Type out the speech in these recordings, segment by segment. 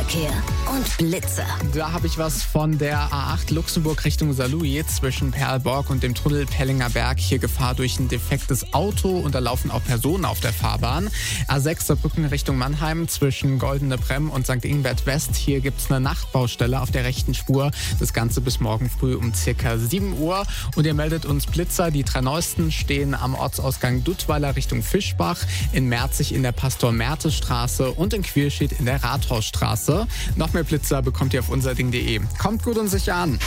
Verkehr und Blitzer. Da habe ich was von der A8 Luxemburg Richtung Saarlouis zwischen Perlborg und dem Tunnel Pellinger Berg. Hier Gefahr durch ein defektes Auto und da laufen auch Personen auf der Fahrbahn. A6 Saarbrücken Richtung Mannheim zwischen Goldene Brem und St. Ingbert West. Hier gibt es eine Nachtbaustelle auf der rechten Spur. Das Ganze bis morgen früh um circa 7 Uhr. Und ihr meldet uns Blitzer. Die 3 neuesten stehen am Ortsausgang Duttweiler Richtung Fischbach, in Merzig in der Pastor-Mertes-Straße und in Quirstedt in der Rathausstraße. Noch mehr Blitzer bekommt ihr auf unserding.de. Kommt gut und sicher an.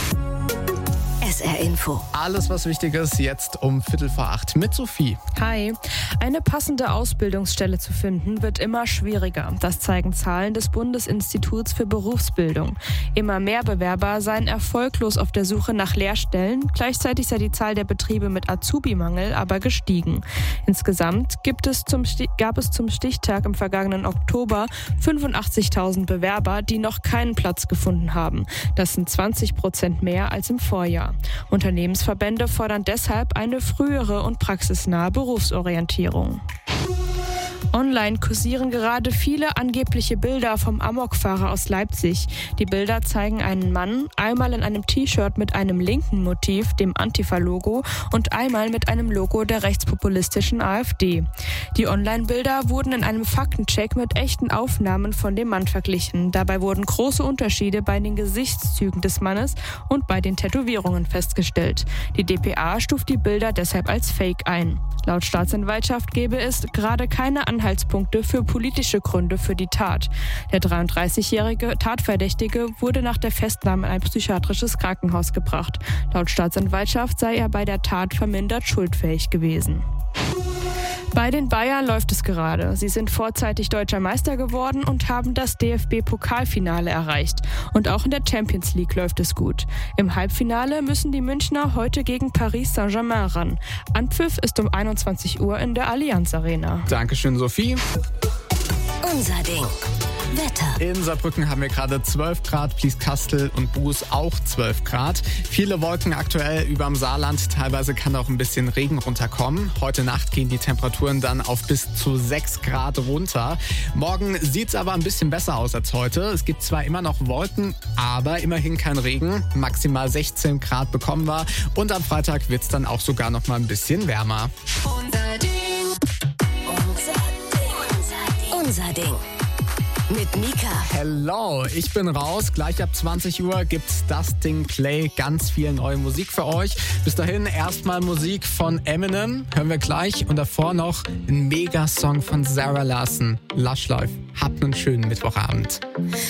SR Info. Alles, was wichtig ist, jetzt um 7:45 mit Sophie. Hi. Eine passende Ausbildungsstelle zu finden, wird immer schwieriger. Das zeigen Zahlen des Bundesinstituts für Berufsbildung. Immer mehr Bewerber seien erfolglos auf der Suche nach Lehrstellen. Gleichzeitig sei die Zahl der Betriebe mit Azubi-Mangel aber gestiegen. Insgesamt gab es zum Stichtag im vergangenen Oktober 85.000 Bewerber, die noch keinen Platz gefunden haben. Das sind 20% mehr als im Vorjahr. Unternehmensverbände fordern deshalb eine frühere und praxisnahe Berufsorientierung. Online kursieren gerade viele angebliche Bilder vom Amokfahrer aus Leipzig. Die Bilder zeigen einen Mann, einmal in einem T-Shirt mit einem linken Motiv, dem Antifa-Logo, und einmal mit einem Logo der rechtspopulistischen AfD. Die Online-Bilder wurden in einem Faktencheck mit echten Aufnahmen von dem Mann verglichen. Dabei wurden große Unterschiede bei den Gesichtszügen des Mannes und bei den Tätowierungen festgestellt. Die dpa stuft die Bilder deshalb als Fake ein. Laut Staatsanwaltschaft gäbe es gerade keine Anhaltspunkte für politische Gründe für die Tat. Der 33-jährige Tatverdächtige wurde nach der Festnahme in ein psychiatrisches Krankenhaus gebracht. Laut Staatsanwaltschaft sei er bei der Tat vermindert schuldfähig gewesen. Bei den Bayern läuft es gerade. Sie sind vorzeitig deutscher Meister geworden und haben das DFB-Pokalfinale erreicht. Und auch in der Champions League läuft es gut. Im Halbfinale müssen die Münchner heute gegen Paris Saint-Germain ran. Anpfiff ist um 21 Uhr in der Allianz Arena. Dankeschön, Sophie. Unser Ding. Wetter. In Saarbrücken haben wir gerade 12 Grad, Blieskastel und Buß auch 12 Grad. Viele Wolken aktuell überm Saarland, teilweise kann auch ein bisschen Regen runterkommen. Heute Nacht gehen die Temperaturen dann auf bis zu 6 Grad runter. Morgen sieht es aber ein bisschen besser aus als heute. Es gibt zwar immer noch Wolken, aber immerhin kein Regen. Maximal 16 Grad bekommen wir und am Freitag wird es dann auch sogar noch mal ein bisschen wärmer. Unser Ding. Unser Ding. Mit Mika. Hello, ich bin raus. Gleich ab 20 Uhr gibt's das Ding Play. Ganz viel neue Musik für euch. Bis dahin erstmal Musik von Eminem. Hören wir gleich. Und davor noch ein Megasong von Sarah Larson. Lush Life. Habt einen schönen Mittwochabend.